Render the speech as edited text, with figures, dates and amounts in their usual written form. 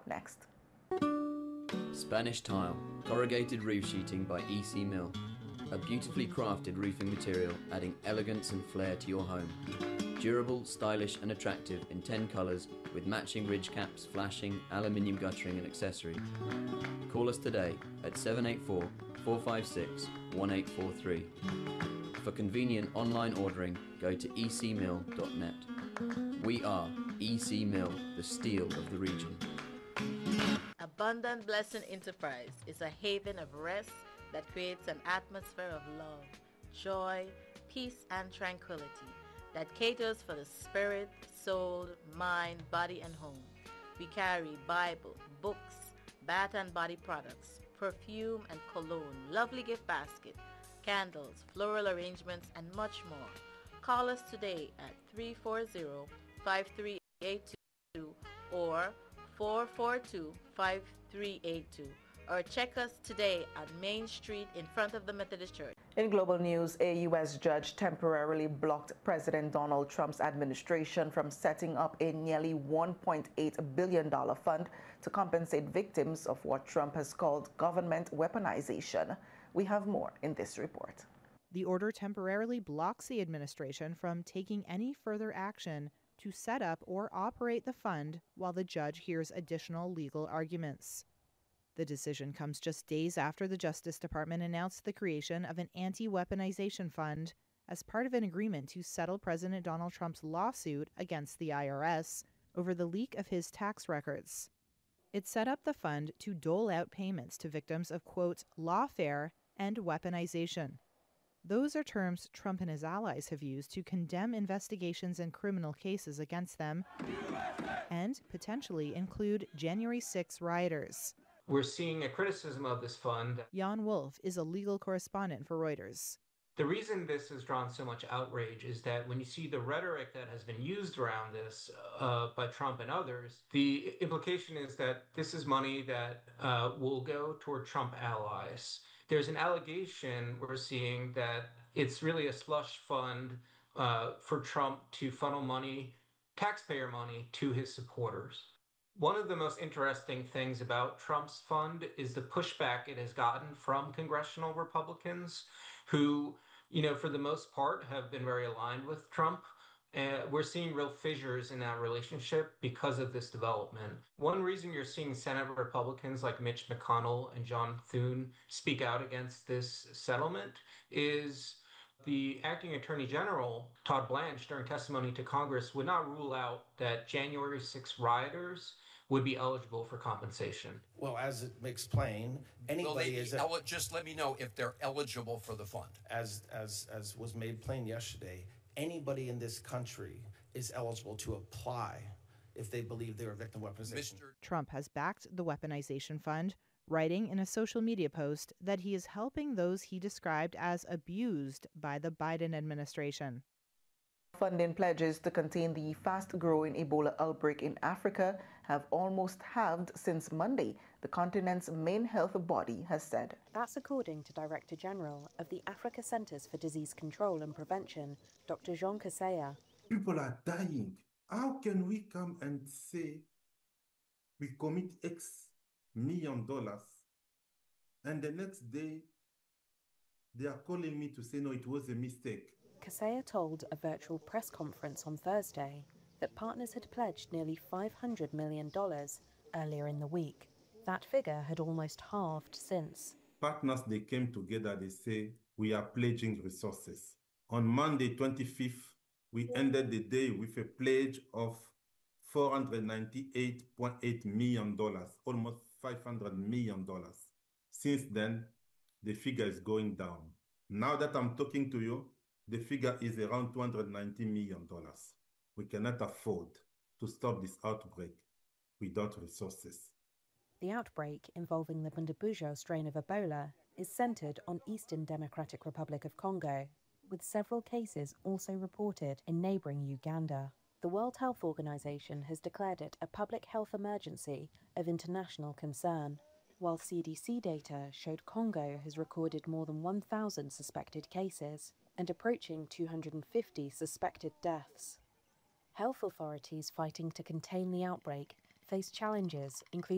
next. Spanish tile, corrugated roof sheeting by EC Mill. A beautifully crafted roofing material adding elegance and flair to your home. Durable, stylish and attractive in 10 colours with matching ridge caps, flashing, aluminium guttering and accessory. Call us today at 784 456 1843. For convenient online ordering, go to ecmill.net. We are EC Mill, the steel of the region. Abundant Blessing Enterprise is a haven of rest that creates an atmosphere of love, joy, peace, and tranquility that caters for the spirit, soul, mind, body, and home. We carry Bible, books, bath and body products, perfume and cologne, lovely gift basket, candles, floral arrangements, and much more. Call us today at 340-5382 or 442-5382, or check us today on Main Street in front of the Methodist Church. In global news, a U.S. judge temporarily blocked President Donald Trump's administration from setting up a nearly $1.8 billion fund to compensate victims of what Trump has called government weaponization. We have more in this report. The order temporarily blocks the administration from taking any further action to set up or operate the fund while the judge hears additional legal arguments. The decision comes just days after the Justice Department announced the creation of an anti-weaponization fund as part of an agreement to settle President Donald Trump's lawsuit against the IRS over the leak of his tax records. It set up the fund to dole out payments to victims of, quote, lawfare and weaponization. Those are terms Trump and his allies have used to condemn investigations and criminal cases against them and potentially include January 6 rioters. We're seeing a criticism of this fund. Jan Wolf is a legal correspondent for Reuters. The reason this has drawn so much outrage is that when you see the rhetoric that has been used around this by Trump and others, the implication is that this is money that will go toward Trump allies. There's an allegation we're seeing that it's really a slush fund for Trump to funnel money, taxpayer money, to his supporters. One of the most interesting things about Trump's fund is the pushback it has gotten from congressional Republicans who, for the most part, have been very aligned with Trump. We're seeing real fissures in that relationship because of this development. One reason you're seeing Senate Republicans like Mitch McConnell and John Thune speak out against this settlement is the acting Attorney General, Todd Blanche, during testimony to Congress, would not rule out that January 6 rioters would be eligible for compensation. Well, as it makes plain, anybody is just let me know if they're eligible for the fund. As was made plain yesterday, anybody in this country is eligible to apply if they believe they're a victim of weaponization. Trump has backed the weaponization fund, writing in a social media post that he is helping those he described as abused by the Biden administration. Funding pledges to contain the fast-growing Ebola outbreak in Africa have almost halved since Monday, the continent's main health body has said. That's according to Director General of the Africa Centers for Disease Control and Prevention, Dr. Jean Kaseya. People are dying. How can we come and say we commit X million dollars and the next day they are calling me to say, no, it was a mistake? Kaseya told a virtual press conference on Thursday that partners had pledged nearly $500 million earlier in the week. That figure had almost halved since. Partners, they came together, they say, we are pledging resources. On Monday, 25th, we ended the day with a pledge of $498.8 million, almost $500 million. Since then, the figure is going down. Now that I'm talking to you, the figure is around $290 million. We cannot afford to stop this outbreak without resources. The outbreak involving the Bundibugyo strain of Ebola is centered on Eastern Democratic Republic of Congo, with several cases also reported in neighboring Uganda. The World Health Organization has declared it a public health emergency of international concern, while CDC data showed Congo has recorded more than 1,000 suspected cases and approaching 250 suspected deaths. Health authorities fighting to contain the outbreak face challenges, including